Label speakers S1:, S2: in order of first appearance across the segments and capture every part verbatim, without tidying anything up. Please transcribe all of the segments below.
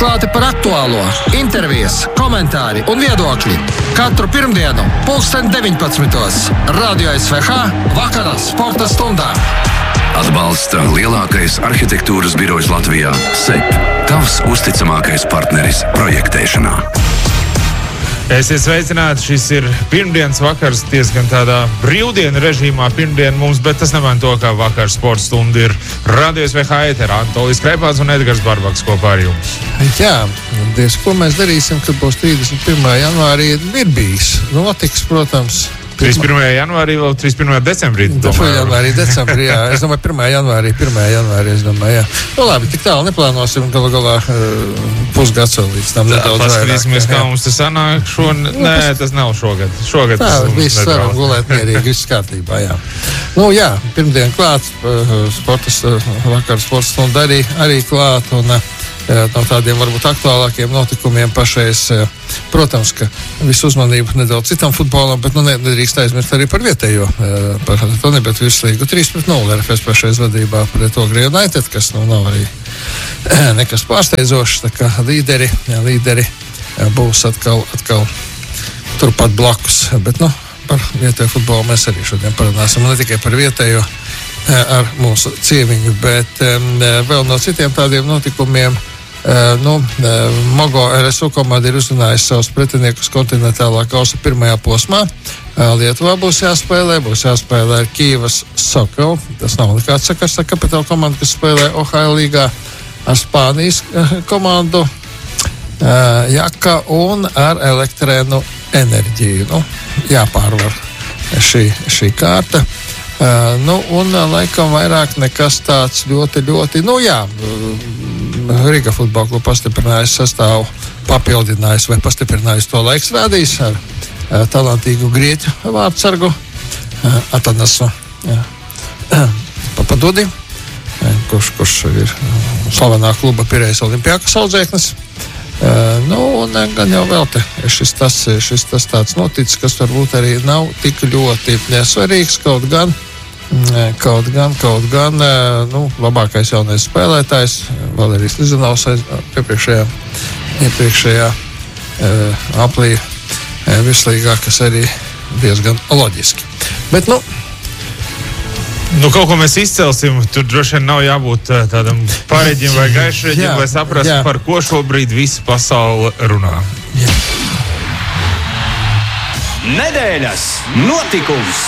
S1: Klāti par aktuālo, intervijas, komentāri un viedokļi. Katru pirmdienu, pulksten deviņpadsmitos. Radio S V H vakarā sporta stundā.
S2: Atbalsta lielākais arhitektūras birojs Latvijā – S E P. Tavs uzticamākais partneris projektēšanā.
S3: Esiet sveicināti, šis ir pirmdienas vakars, diezgan tādā brīvdienu režīmā pirmdien mums, bet tas nemaina to, kā vakar sporta stunda ir Radio S V H ēterā. Antolijs Kreipāns un Edgars Barbaks kopā ar jums.
S4: Jā, diez, ko mēs darīsim, kad būs trīsdesmit pirmā janvārī ir bijis. Notiks, protams.
S3: trīsdesmit pirmā janvārī vēl trīsdesmit pirmā decembrī.
S4: trīsdesmit janvārī, decembrī, jā. Es domāju, pirmā janvārī, pirmā janvārī, es domāju, jā. Nu labi, tik tālu neplānosim, galu galā uh, pusgads vēl līdz tam nedaudz vairāk.
S3: Paskatīsimies, kā mums tas sanāk šon... Nu, Nē, tas... tas nav šogad. Šogad
S4: tā,
S3: tas
S4: viss varam gulēt mierīgi, viss kārtībā, jā. Nu jā, pirmdien klāt, uh, sportas, uh, vakar sporta stunda arī, arī klāt, un uh, no tādiem varbūt aktuālākiem notikumiem pašais, protams, ka visu uzmanību nedaudz citam futbolam, bet nu nedrīkst aizmirst arī par vietējo, par Tonibet virslīgu trīs pret nulle R F S pašais vadībā pret Ogre United, kas nu nav arī nekas pārsteidzošs, tā kā līderi, līderi būs atkal, atkal turpat blakus, bet nu par vietējo futbolu mēs arī šodien parunāsim, ne tikai par vietējo ar mūsu cieviņu, bet vēl no citiem tādiem notikumiem. Uh, nu, uh, Mogo R S U komanda ir uzrunājusi savus pretiniekus kontinentālā kausa pirmajā posmā. Uh, Lietuvā būs jāspēlē, būs jāspēlē ar Kīvas Sokol. Tas nav nekāds sakars ar kapitāla komandu, kas spēlē O H L līgā, ar Spānijas uh, komandu uh, Jaka un ar Elektrēnu Enerģiju. Nu, jāpārvar šī, šī kārta. Uh, nu, un uh, laikam vairāk nekas tāds ļoti, ļoti, nu jā, Riga futbola kluba pastiprinājis sastāvu, papildinājis vai pastiprinājis to laiks rādījis ar uh, talantīgu grieķu vārdsargu uh, Atanasu uh, Papadudi, uh, kurš, kurš ir uh, slavenā kluba Pirejas Olimpiākas audzēknis. Uh, nu, un gan jau vēl te šis tas, šis tas tāds noticis, kas varbūt arī nav tik ļoti svarīgs, kaut gan Kaut gan, kaut gan, nu, labākais jaunais spēlētājs, Valērijas Lizanovs iepriekšējā, iepriekšējā uh, aplī uh, virslīgā, kas arī diezgan loģiski. Bet, nu,
S3: Nu, kaut ko mēs izcelsim, tur droši vien nav jābūt tādam pareģim vai gaišreģim, lai saprastu, par ko šobrīd visa pasaule runā.
S4: Jā.
S2: Nedēļas notikums!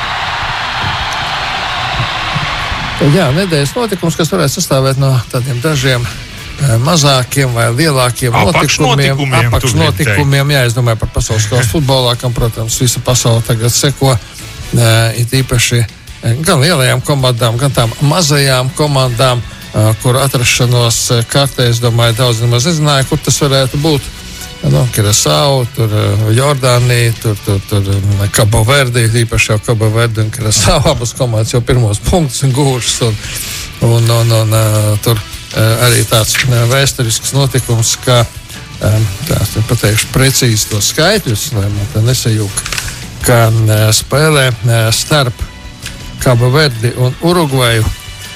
S4: Jā, nedēļas notikums, kas varētu sastāvēt no tādiem dažiem e, mazākiem vai lielākiem notikumiem, apakšnotikumiem. Jā, es domāju par pasaules kausa futbolā, kam, protams, visa pasaule tagad seko, e, it īpaši e, gan lielajām komandām, gan tām mazajām komandām, e, kur atrašanos kartē, es domāju, daudz nemaz nezināja, kur tas varētu būt. Nu, Kirasau, tur Jordānija, tur, tur, tur Cabo Verde, īpaši jau Cabo Verde un Kirasau, abas komandas jau pirmos punktus un gūšas, un, un, un, un, un tur arī tāds vēsturisks notikums, ka, tās pateikšu precīzi tos skaitļus, lai man tā nesajūk, ka spēlē starp Cabo Verde un Urugvaju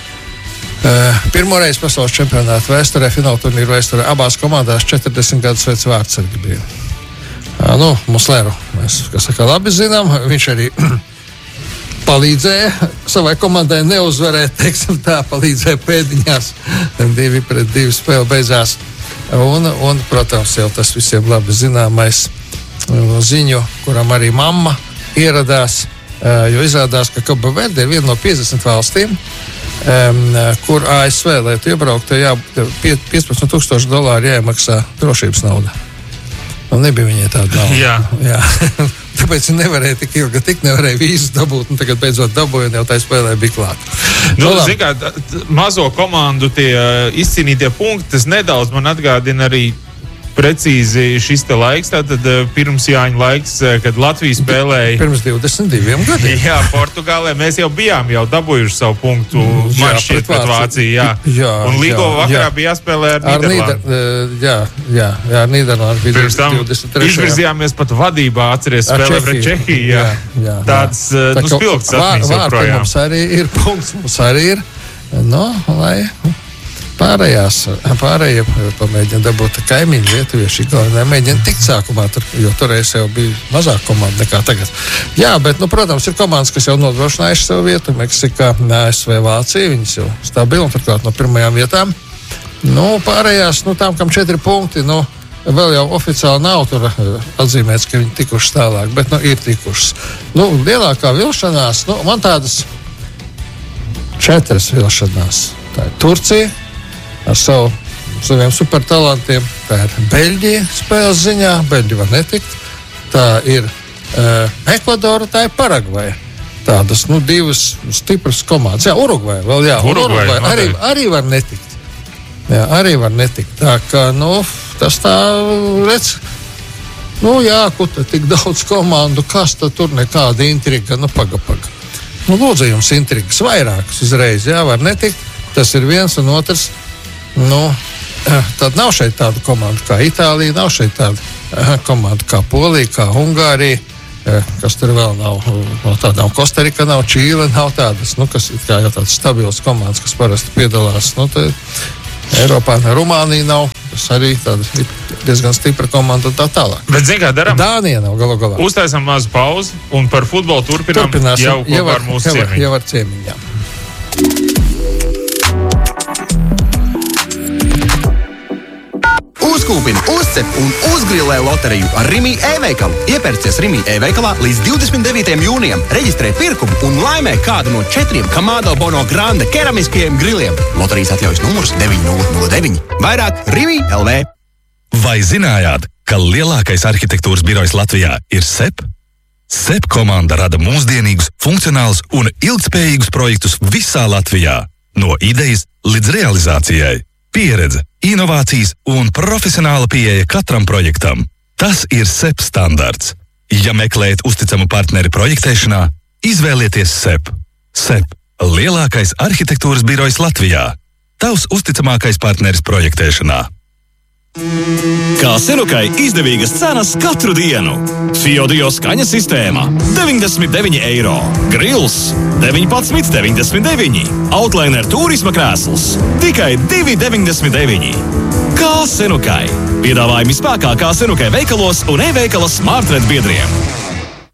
S4: Uh, Pirmoreiz pasaules čempionāta vēsturē, fināla turnīru vēsturē, abās komandās četrdesmit gadus vecs vārdsargi bija. Uh, nu, Muslēru mēs, kas saka, labi zinām, viņš arī palīdzēja savai komandai neuzvarēt, teiksim tā, palīdzēja pēdiņās, divi pret divi spēle beidzās. Un, un, protams, jau tas visiem labi zināmais ziņu, kuram arī mamma ieradās, uh, jo izrādās, ka Cabo Verde ir viena no piecdesmit valstīm, Um, kur A S V, lai tu iebrauktu, jā, piecpadsmit tūkstoši dolāri jāiemaksā drošības nauda. Un nebija viņai tāda nauda.
S3: Jā.
S4: Jā. Tāpēc viņi nevarēja tik ilgi, tik nevarēja vīzas dabūt, un tagad beidzot dabūja, un jau tā spēlē bija klāt.
S3: Nu, zin kā, mazo komandu tie izcīnītie punkti, tas nedaudz man atgādina arī precīzi šis te laiks, tātad pirms Jāņa laiks, kad Latvija spēlēja.
S4: Pirms divdesmit diviem gadiem.
S3: Jā, Portugālē mēs jau bijām jau dabūjuši savu punktu, man jā, šķiet, pret Vāciju, jā.
S4: jā
S3: un Līgo vakarā jā. bija jāspēlē ar, ar Nīderlandu.
S4: Nīder, jā, jā, jā, ar Nīderlandu bija
S3: pirms tam
S4: divdesmit trešajā
S3: izvirzījāmies pat vadībā, atceries, spēlē pret Čehiju, jā. jā, jā Tāds, jā. Tā, nu, spilgts atmiņas joprojām.
S4: Mums arī ir punkts, mums arī ir, no, lai Pārējās, pārējie pamēģina dabūt kaimiņu lietuvieši, galvenā mēģina tikt sākumā, tur, jo toreiz jau bija mazāk komanda nekā tagad. Jā, bet, nu, protams, ir komandas, kas jau nodrošinājuši savu vietu, Meksikā, A S V, Vācija, viņas jau stabili un turklāt no pirmajām vietām. Nu, pārējās, nu, tām, kam četri punkti, nu, vēl jau oficiāli nav tur atzīmēts, ka viņi tikuši tālāk, bet, nu, ir tikušas. Nu, lielākā vilšanās, nu, man tādas četras vilšanās. Tā ir Turcija ar savu, saviem supertalantiem. Tā ir Beļģija spēles ziņā. Beļģi var netikt. Tā ir uh, Ekvadora, tā ir Paragvaja. Tādas, nu, divas stipras komandas. Jā, Urugvaja vēl, jā.
S3: Urugvaja,
S4: Urugvaja arī, arī var netikt. Jā, arī var netikt. Tā kā, nu, tas tā, redz, nu, jā, kur te tik daudz komandu, kas tad tur nekāda intriga, nu, paga, paga. Nu, lūdzu, jums intrigas vairākas uzreiz, jā, var netikt. Tas ir viens un otrs. Nu, tad nav šeit tāda komanda kā Itālija, nav šeit tāda komanda kā Polija, kā Ungārija, kas tur vēl nav. No tāda nav Kostarika, nav Čīle, nav tādas, nu, kas ir kā jau tāds stabils komandas, kas parasti piedalās. Nu, Eiropā ne Rumānija nav, tas arī tāda diezgan stipra komanda un tā tālāk.
S3: Bet, zin kā, daram?
S4: Dānija nav galu galā.
S3: Uztaisam mazu pauzi un par futbolu turpinām
S4: Turpināsim,
S3: jau kopā ar mūsu ciemiņu.
S4: Jau ar ciemiņām.
S5: Uzkūpini, uzcep un uzgrilē loteriju ar Rimi e-veikalu. Iepērcies Rimi e-veikalā līdz divdesmit devītajam jūnijam. Reģistrē pirkumu un laimē kādu no četriem Kamado Bono Grande keramiskajiem griliem. Loterijas atļaujas numurs deviņi nulle nulle deviņi. Vairāk Rimi L V.
S2: Vai zinājāt, ka lielākais arhitektūras birojs Latvijā ir S E P? S E P komanda rada mūsdienīgus, funkcionālus un ilgtspējīgus projektus visā Latvijā. No idejas līdz realizācijai. Pieredze, inovācijas un profesionāla pieeja katram projektam. Tas ir S E P standarts. Ja meklējat uzticamu partneri projektēšanā, izvēlieties S E P. S E P – lielākais arhitektūras birojs Latvijā. Tavs uzticamākais partneris projektēšanā.
S6: Kā Senukai izdevīgas cenas katru dienu. Fiodio skaņas sistēma – deviņdesmit deviņi eiro. Grils – deviņpadsmit deviņdesmit deviņi. Outliner turisma krēsls – tikai divi deviņdesmit deviņi. Kā Senukai. Piedāvājumi spēkā kā Senukai veikalos un e-veikala Smartred biedriem.